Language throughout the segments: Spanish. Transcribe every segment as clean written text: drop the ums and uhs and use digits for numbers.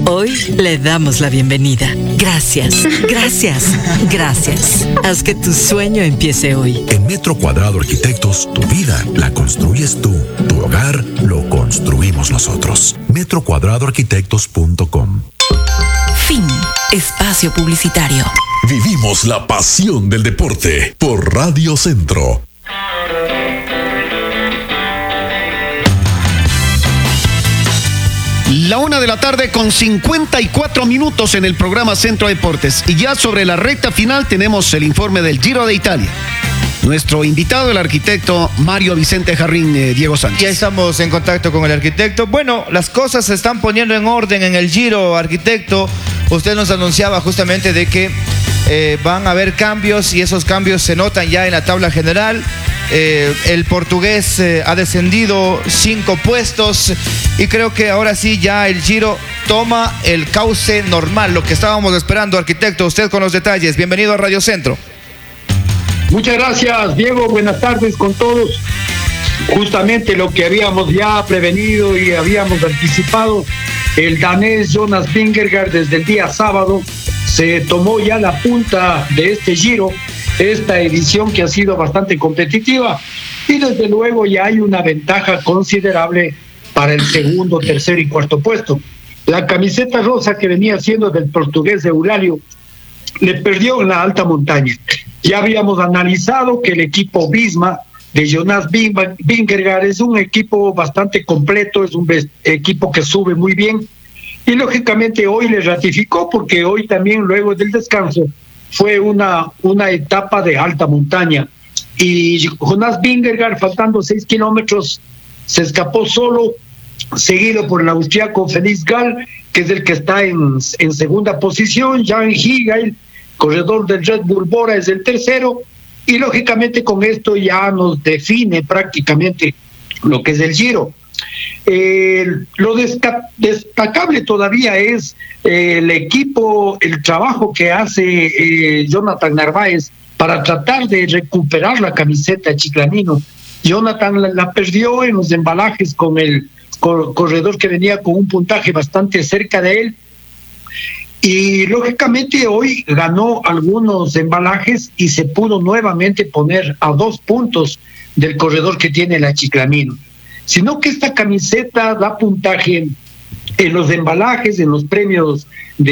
Hoy le damos la bienvenida. Gracias, gracias, gracias. Haz que tu sueño empiece hoy. En Metro Cuadrado Arquitectos, tu vida la construyes tú. Tu hogar lo construimos nosotros. metrocuadradoarquitectos.com. Fin. Espacio publicitario. Vivimos la pasión del deporte por Radio Centro. La 1:00 con 54 minutos en el programa Centro Deportes. Y ya sobre la recta final tenemos el informe del Giro de Italia. Nuestro invitado, el arquitecto Mario Vicente Jarrín, Diego Sánchez. Ya estamos en contacto con el arquitecto. Bueno, las cosas se están poniendo en orden en el Giro, arquitecto. Usted nos anunciaba justamente de que van a haber cambios y esos cambios se notan ya en la tabla general. El portugués ha descendido 5 puestos y creo que ahora sí ya el Giro toma el cauce normal, lo que estábamos esperando, arquitecto. Usted con los detalles. Bienvenido a Radio Centro. Muchas gracias, Diego. Buenas tardes con todos. Justamente lo que habíamos ya prevenido y habíamos anticipado, el danés Jonas Vingegaard desde el día sábado se tomó ya la punta de este Giro, esta edición que ha sido bastante competitiva, y desde luego ya hay una ventaja considerable para el segundo, tercer y cuarto puesto. La camiseta rosa que venía siendo del portugués Eulalia le perdió en la alta montaña. Ya habíamos analizado que el equipo Visma de Jonas Vingegaard es un equipo bastante completo, es un equipo que sube muy bien, y lógicamente hoy le ratificó, porque hoy también, luego del descanso, fue una etapa de alta montaña, y Jonas Vingegaard, faltando 6 kilómetros, se escapó solo, seguido por el austriaco Felix Gall, que es el que está en segunda posición. Jan Higel, corredor del Red Bull Bora, es el tercero, y lógicamente con esto ya nos define prácticamente lo que es el Giro. Lo destacable todavía es el equipo, el trabajo que hace Jonathan Narváez para tratar de recuperar la camiseta chiclamino. Jonathan la perdió en los embalajes con el corredor que venía con un puntaje bastante cerca de él, y lógicamente hoy ganó algunos embalajes y se pudo nuevamente poner a 2 puntos del corredor que tiene la Chiclamino. Sino que esta camiseta da puntaje en los embalajes, en los premios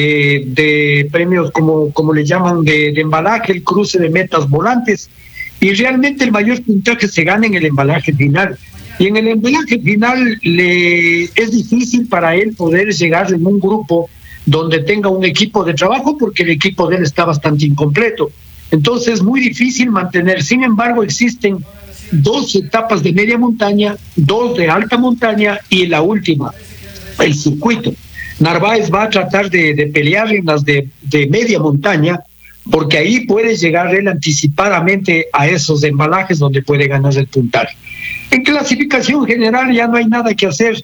de premios como le llaman de embalaje, el cruce de metas volantes, y realmente el mayor puntaje se gana en el embalaje final. Y en el embalaje final es difícil para él poder llegar en un grupo donde tenga un equipo de trabajo, porque el equipo de él está bastante incompleto. Entonces es muy difícil mantener. Sin embargo, existen 2 etapas de media montaña, 2 de alta montaña y la última, el circuito. Narváez va a tratar de pelear en las de media montaña, porque ahí puede llegar él anticipadamente a esos embalajes donde puede ganar el puntaje. En clasificación general ya no hay nada que hacer.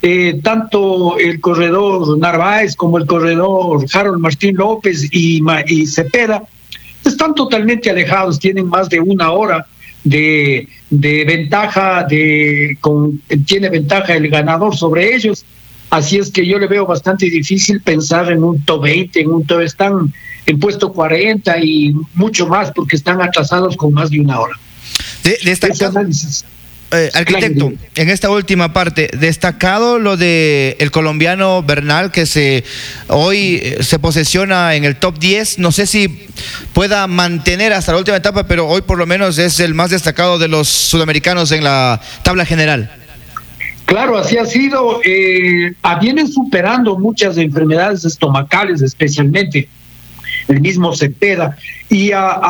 Tanto el corredor Narváez como el corredor Harold Martín López y Cepeda están totalmente alejados, tienen más de 1 hora de ventaja, tiene ventaja el ganador sobre ellos, así es que yo le veo bastante difícil pensar en un top 20, están en puesto 40 y mucho más, porque están atrasados con más de 1 hora. Ese análisis. Arquitecto, en esta última parte, destacado lo de el colombiano Bernal, que hoy se posesiona en el top 10. No sé si pueda mantener hasta la última etapa, pero hoy por lo menos es el más destacado de los sudamericanos en la tabla general. Claro, así ha sido. Vienen superando muchas enfermedades estomacales, especialmente el mismo Cepeda, y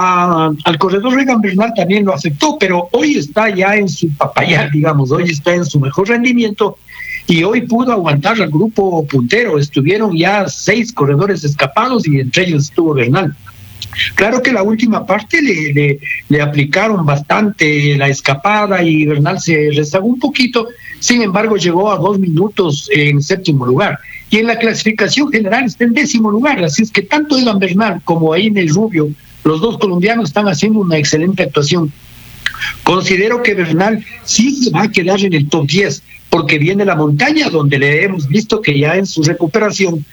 al corredor Regan Bernal también lo afectó, pero hoy está ya en su papayal, digamos, hoy está en su mejor rendimiento, y hoy pudo aguantar al grupo puntero. Estuvieron ya 6 corredores escapados, y entre ellos estuvo Bernal. Claro que la última parte le aplicaron bastante la escapada, y Bernal se rezagó un poquito. Sin embargo, llegó a 2 minutos en 7º lugar. Y en la clasificación general está en 10º lugar. Así es que tanto Egan Bernal como Einer Rubio, los 2 colombianos, están haciendo una excelente actuación. Considero que Bernal sí se va a quedar en el top 10, porque viene la montaña, donde le hemos visto que ya en su recuperación